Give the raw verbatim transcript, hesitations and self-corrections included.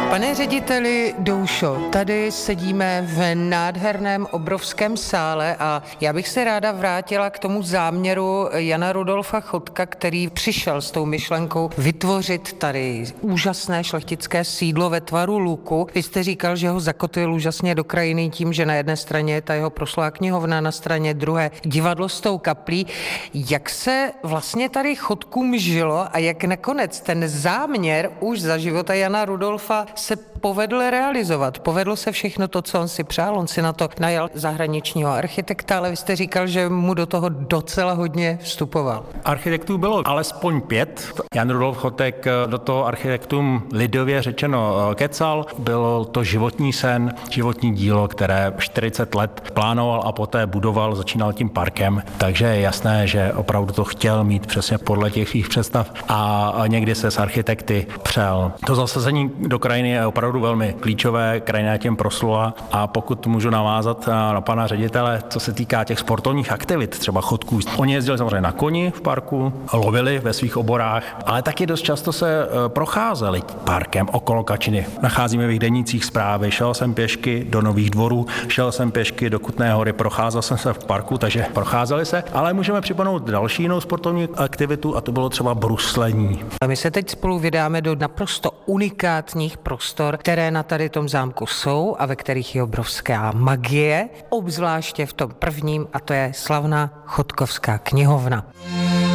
Pane řediteli Doušo, tady sedíme v nádherném obrovském sále a já bych se ráda vrátila k tomu záměru Jana Rudolfa Chotka, který přišel s tou myšlenkou vytvořit tady úžasné šlechtické sídlo ve tvaru luku. Vy jste říkal, že ho zakotvil úžasně do krajiny tím, že na jedné straně je ta jeho proslulá knihovna, na straně druhé divadlo s tou kaplí. Jak se vlastně tady Chotkům žilo a jak nakonec ten záměr už za života Jana Rudolfa se povedl realizovat. Povedlo se všechno to, co on si přál. On si na to najal zahraničního architekta, ale vy jste říkal, že mu do toho docela hodně vstupoval. Architektů bylo alespoň pět. Jan Rudolf Chotek do toho architektum lidově řečeno kecal. Byl to životní sen, životní dílo, které čtyřicet let plánoval a poté budoval, začínal tím parkem. Takže je jasné, že opravdu to chtěl mít přesně podle těch svých představ a někdy se s architekty přel. To zasazení do krajiny je opravdu velmi klíčové, krajina těm proslula a pokud můžu navázat na pana ředitele, co se týká těch sportovních aktivit, třeba chodků. Oni jezdili samozřejmě na koni v parku, lovili ve svých oborách, ale taky dost často se procházeli parkem okolo Kačiny. Nacházíme v jejich denících zprávy, šel jsem pěšky do Nových Dvorů, šel jsem pěšky do Kutné Hory, procházel jsem se v parku, takže procházeli se, ale můžeme připomenout další jinou sportovní aktivitu a to bylo třeba bruslení. My se teď spolu vydáme do naprosto unikátních prostor, které na tady tom zámku jsou a ve kterých je obrovská magie, obzvláště v tom prvním, a to je slavná Chotkovská knihovna.